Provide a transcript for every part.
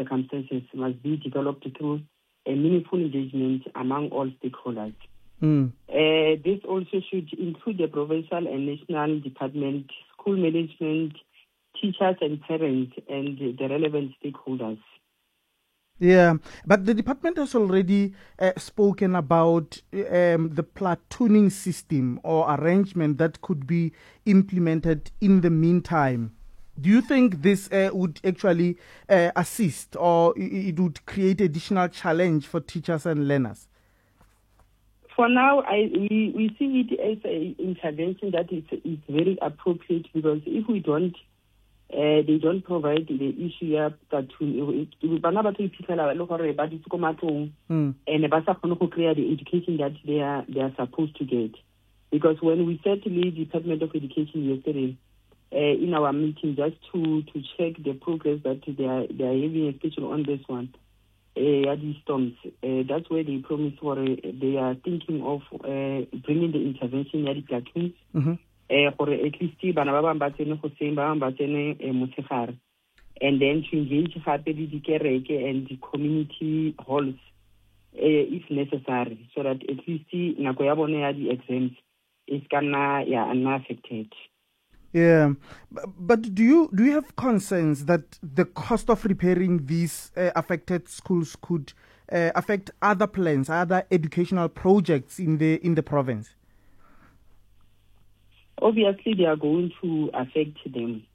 circumstances must be developed through a meaningful engagement among all stakeholders. This also should include the provincial and national department, school management, teachers and parents, and the relevant stakeholders. Yeah, but the department has already spoken about the platooning system or arrangement that could be implemented in the meantime. Do you think this would actually assist, or it would create additional challenge for teachers and learners? For now, we see it as an intervention that is very appropriate, because if we don't, they don't provide the issue of platoon. Bana ba iphitlhela le gore ba ditse ko matlong and ba sa kgone go create the education that they are supposed to get. Because when we sat in the Department of Education yesterday in our meeting just to check the progress that they are having, especially on this one, at these storms, that's where they promised they are thinking of bringing the intervention at the platoons. Gore at least bana ba bang ba tsene go seng, ba bang ba tsene motshegare, and then to engage gape le dikereke and the community halls if necessary, so that at least nako ya bone ya di-exams is kana ya unaffected. Yeah, but do you have concerns that the cost of repairing these affected schools could affect other plans, other educational projects in the province? Obviously, they are going to affect them.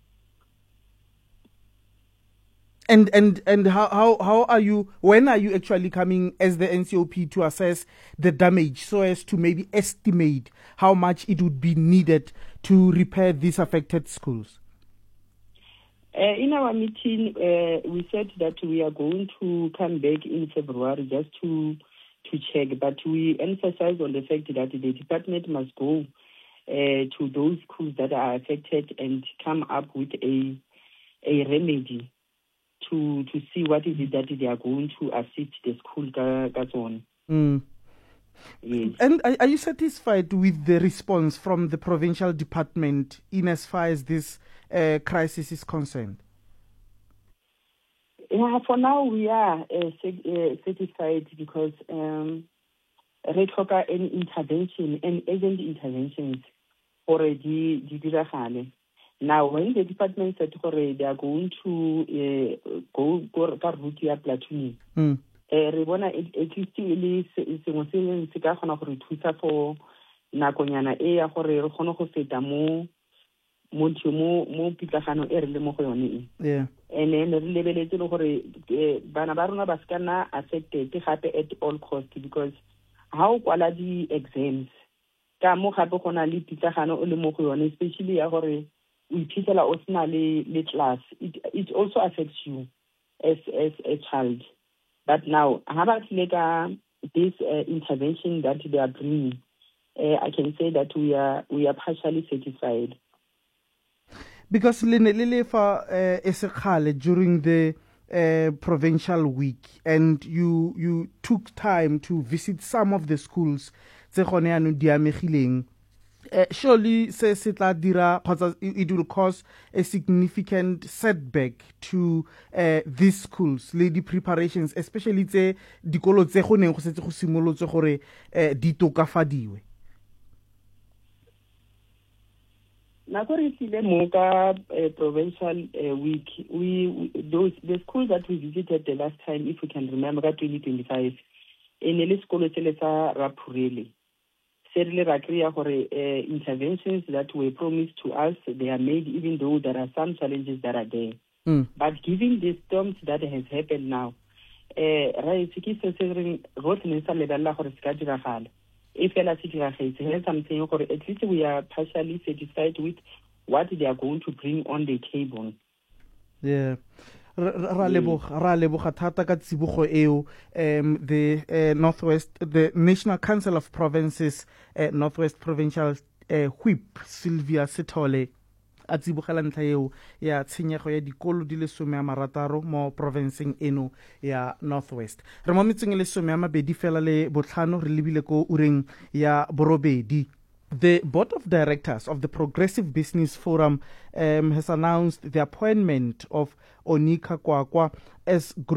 And how are you? When are you actually coming as the NCOP to assess the damage, so as to maybe estimate how much it would be needed to repair these affected schools? In our meeting, we said that we are going to come back in February just to check, but we emphasize on the fact that the department must go to those schools that are affected and come up with a remedy to see what is it that they are going to assist the school on. Yes. And are you satisfied with the response from the provincial department in as far as this crisis is concerned? Yeah, for now we are satisfied, because re tlhoka any intervention and urgent interventions already diragale. Now, when the department said they are going to go ka route ya platooning, re bona at least le sengwe se ka kgona gore thusa for nakonyana e ya gore re kgone go feta mo pitlagano e re le mo go yone. Yeah. And then re lebeletse le gore bana ba rona ba ska na affected gape at all cost, because how o kwala di-exams ka mo gape go na le pitlagano o le mo go yone, especially ya gore o iphitlhela o sena le class. It also affects you as a child. But now, how about this intervention that they are bringing? I can say that we are partially satisfied. Because during the provincial week, and you took time to visit some of the schools, surely it will cause a significant setback to these schools, lady preparations, especially dikolo tse go neng go setse go simolotswe gore di tokafadiwe. Provincial week, the schools that we visited the last time, if we can remember, 2025, in the school Rapurele. Interventions that were promised to us, they are made, even though there are some challenges that are there. But given the storms that has happened now, if something, at least we are partially satisfied with what they are going to bring on the table. Yeah. The Northwest, the National Council of Provinces, Northwest Provincial Whip Sylvia Sithole a tsibogela ntlha eo ya tshenyego ya dikolo di le 16 mo provinceng eno ya Northwest. Re mo metseng le 12 fela le botlhano re lebile ko ureng ya borobedi. The Board of Directors of the Progressive Business Forum has announced the appointment of Onika Kwakwa as